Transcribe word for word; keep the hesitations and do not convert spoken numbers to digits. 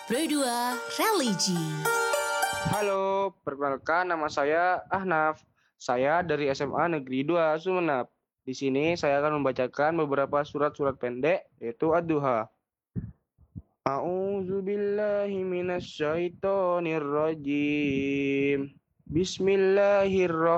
Pro dua Religi. Halo, perkenalkan nama saya Ahnaf. Saya dari S M A Negeri dua Sumenep. Di sini saya akan membacakan beberapa surat-surat pendek yaitu Ad-Duha. A'udzu billahi minasyaitonir rajim. Bismillahirrahmanirrahim.